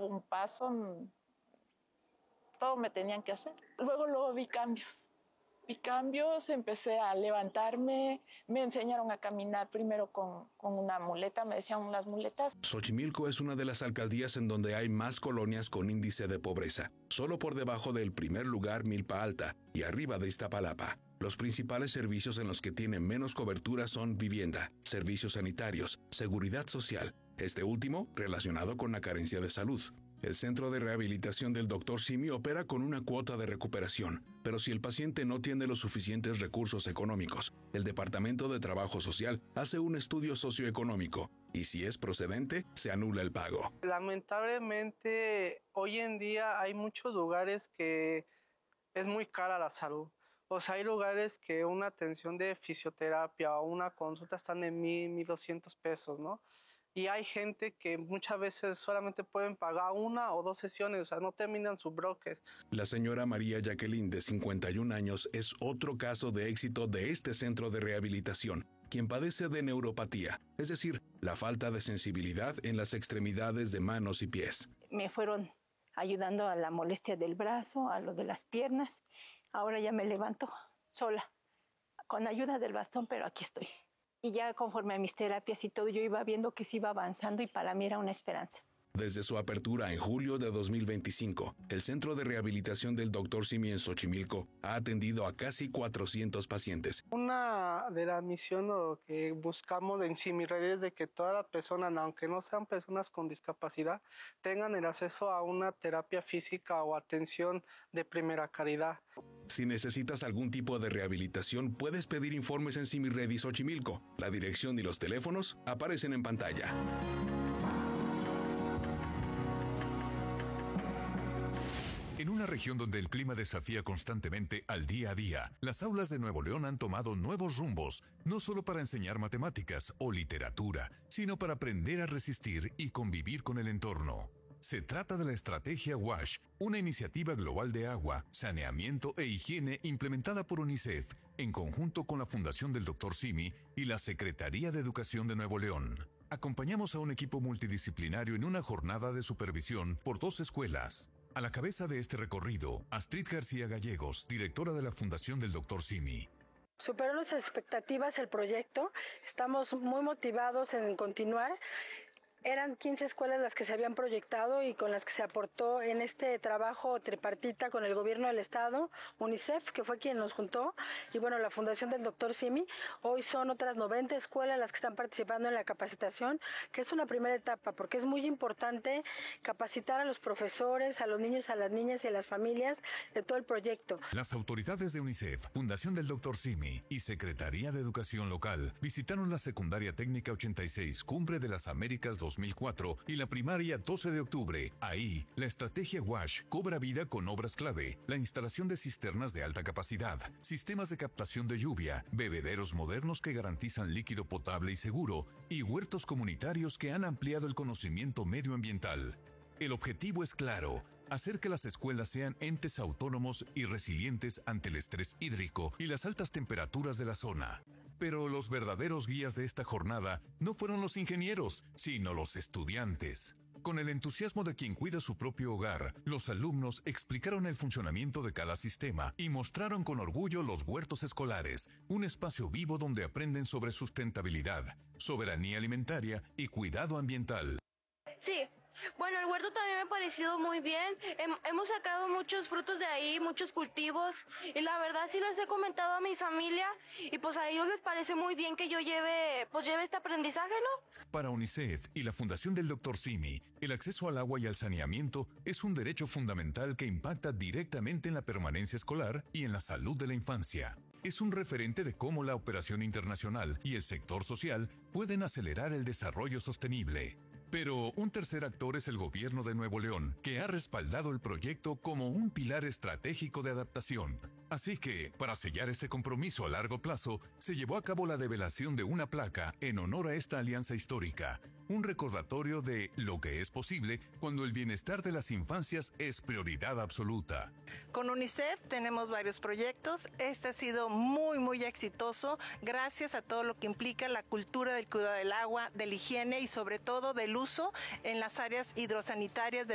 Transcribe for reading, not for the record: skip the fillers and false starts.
daba un paso, todo me tenían que hacer. Luego vi cambios. Empecé a levantarme, me enseñaron a caminar primero con una muleta, me decían unas muletas. Xochimilco es una de las alcaldías en donde hay más colonias con índice de pobreza, solo por debajo del primer lugar Milpa Alta y arriba de Iztapalapa. Los principales servicios en los que tienen menos cobertura son vivienda, servicios sanitarios, seguridad social, este último relacionado con la carencia de salud. El centro de rehabilitación del Dr. Simi opera con una cuota de recuperación, pero si el paciente no tiene los suficientes recursos económicos, el Departamento de Trabajo Social hace un estudio socioeconómico y si es procedente, se anula el pago. Lamentablemente, hoy en día hay muchos lugares que es muy cara la salud. O sea, hay lugares que una atención de fisioterapia o una consulta están en 1,200 pesos, ¿no? Y hay gente que muchas veces solamente pueden pagar 1 o 2 sesiones, o sea, no terminan sus bloques. La señora María Jacqueline, de 51 años, es otro caso de éxito de este centro de rehabilitación, quien padece de neuropatía, es decir, la falta de sensibilidad en las extremidades de manos y pies. Me fueron ayudando a la molestia del brazo, a lo de las piernas. Ahora ya me levanto sola, con ayuda del bastón, pero aquí estoy. Y ya conforme a mis terapias y todo, yo iba viendo que se iba avanzando y para mí era una esperanza. Desde su apertura en julio de 2025, el Centro de Rehabilitación del Dr. Simi en Xochimilco ha atendido a casi 400 pacientes. Una de las misiones que buscamos en Simi Red es de que todas las personas, aunque no sean personas con discapacidad, tengan el acceso a una terapia física o atención de primera calidad. Si necesitas algún tipo de rehabilitación, puedes pedir informes en Simi Red y Xochimilco. La dirección y los teléfonos aparecen en pantalla. En una región donde el clima desafía constantemente al día a día, las aulas de Nuevo León han tomado nuevos rumbos, no solo para enseñar matemáticas o literatura, sino para aprender a resistir y convivir con el entorno. Se trata de la estrategia WASH, una iniciativa global de agua, saneamiento e higiene implementada por UNICEF, en conjunto con la Fundación del Dr. Simi y la Secretaría de Educación de Nuevo León. Acompañamos a un equipo multidisciplinario en una jornada de supervisión por 2 escuelas. A la cabeza de este recorrido, Astrid García Gallegos, directora de la Fundación del Dr. Simi. Superó nuestras expectativas el proyecto, estamos muy motivados en continuar. Eran 15 escuelas las que se habían proyectado y con las que se aportó en este trabajo tripartita con el gobierno del estado, UNICEF, que fue quien nos juntó, y bueno, la Fundación del Dr. Simi. Hoy son otras 90 escuelas las que están participando en la capacitación, que es una primera etapa, porque es muy importante capacitar a los profesores, a los niños, a las niñas y a las familias de todo el proyecto. Las autoridades de UNICEF, Fundación del Dr. Simi y Secretaría de Educación Local visitaron la Secundaria Técnica 86, Cumbre de las Américas 2004 y la primaria 12 de octubre. Ahí, la estrategia WASH cobra vida con obras clave, la instalación de cisternas de alta capacidad, sistemas de captación de lluvia, bebederos modernos que garantizan líquido potable y seguro, y huertos comunitarios que han ampliado el conocimiento medioambiental. El objetivo es claro: hacer que las escuelas sean entes autónomos y resilientes ante el estrés hídrico y las altas temperaturas de la zona. Pero los verdaderos guías de esta jornada no fueron los ingenieros, sino los estudiantes. Con el entusiasmo de quien cuida su propio hogar, los alumnos explicaron el funcionamiento de cada sistema y mostraron con orgullo los huertos escolares, un espacio vivo donde aprenden sobre sustentabilidad, soberanía alimentaria y cuidado ambiental. Sí. Bueno, el huerto también me ha parecido muy bien. Hemos sacado muchos frutos de ahí, muchos cultivos. Y la verdad sí les he comentado a mi familia. Y pues a ellos les parece muy bien que yo lleve este aprendizaje, ¿no? Para UNICEF y la Fundación del Dr. Simi, el acceso al agua y al saneamiento es un derecho fundamental que impacta directamente en la permanencia escolar y en la salud de la infancia. Es un referente de cómo la operación internacional y el sector social pueden acelerar el desarrollo sostenible. Pero un tercer actor es el gobierno de Nuevo León, que ha respaldado el proyecto como un pilar estratégico de adaptación. Así que, para sellar este compromiso a largo plazo, se llevó a cabo la develación de una placa en honor a esta alianza histórica, un recordatorio de lo que es posible cuando el bienestar de las infancias es prioridad absoluta. Con UNICEF tenemos varios proyectos. Este ha sido muy exitoso gracias a todo lo que implica la cultura del cuidado del agua, de la higiene y sobre todo del uso en las áreas hidrosanitarias